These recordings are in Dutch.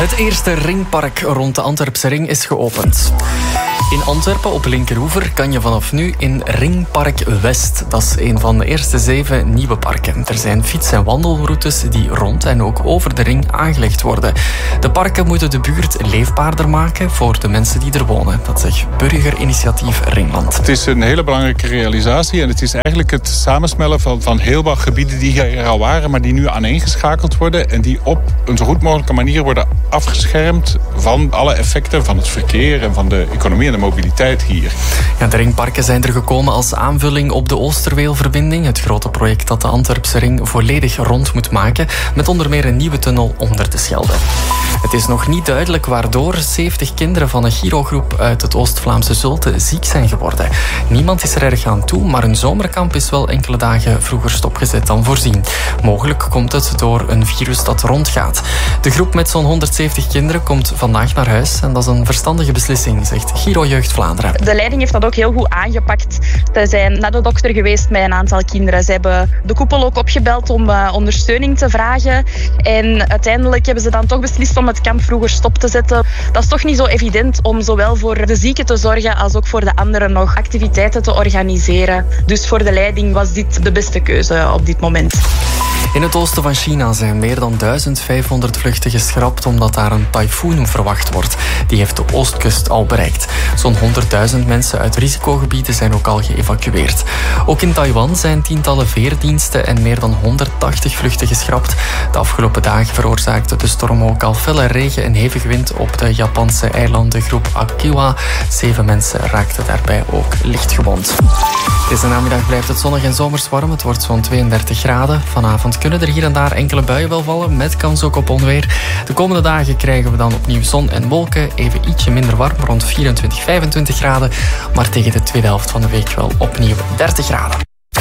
Het eerste ringpark rond de Antwerpse ring is geopend. In Antwerpen op Linkeroever kan je vanaf nu in Ringpark West. Dat is een van de eerste 7 nieuwe parken. Er zijn fiets- en wandelroutes die rond en ook over de ring aangelegd worden. De parken moeten de buurt leefbaarder maken voor de mensen die er wonen. Dat zegt burgerinitiatief Ringland. Het is een hele belangrijke realisatie en het is eigenlijk het samensmellen van heel wat gebieden die er al waren, maar die nu aaneengeschakeld worden en die op een zo goed mogelijke manier worden afgeschermd van alle effecten van het verkeer en van de economie en de mobiliteit hier. Ja, de ringparken zijn er gekomen als aanvulling op de Oosterweelverbinding, het grote project dat de Antwerpse ring volledig rond moet maken, met onder meer een nieuwe tunnel onder de Schelde. Het is nog niet duidelijk waardoor 70 kinderen van een Girogroep uit het Oost-Vlaamse Zulte ziek zijn geworden. Niemand is er erg aan toe, maar hun zomerkamp is wel enkele dagen vroeger stopgezet dan voorzien. Mogelijk komt het door een virus dat rondgaat. De groep met zo'n 170 kinderen komt vandaag naar huis en dat is een verstandige beslissing, zegt Giro Jeugd Vlaanderen. De leiding heeft dat ook heel goed aangepakt. Ze zijn naar de dokter geweest met een aantal kinderen. Ze hebben de koepel ook opgebeld om ondersteuning te vragen. En uiteindelijk hebben ze dan toch beslist om het kamp vroeger stop te zetten. Dat is toch niet zo evident om zowel voor de zieken te zorgen als ook voor de anderen nog activiteiten te organiseren. Dus voor de leiding was dit de beste keuze op dit moment. In het oosten van China zijn meer dan 1500 vluchten geschrapt omdat daar een tyfoon verwacht wordt. Die heeft de oostkust al bereikt. Zo'n 100.000 mensen uit risicogebieden zijn ook al geëvacueerd. Ook in Taiwan zijn tientallen veerdiensten en meer dan 180 vluchten geschrapt. De afgelopen dagen veroorzaakte de storm ook al felle regen en hevige wind op de Japanse eilandengroep Akiwa. 7 mensen raakten daarbij ook licht gewond. Deze namiddag blijft het zonnig en zomers warm. Het wordt zo'n 32 graden. Vanavond kunnen er hier en daar enkele buien wel vallen, met kans ook op onweer. De komende dagen krijgen we dan opnieuw zon en wolken. Even ietsje minder warm, rond 24, 25 graden. Maar tegen de tweede helft van de week wel opnieuw 30 graden.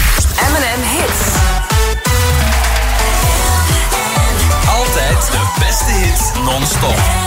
M&M Hits. Altijd de beste hits non-stop.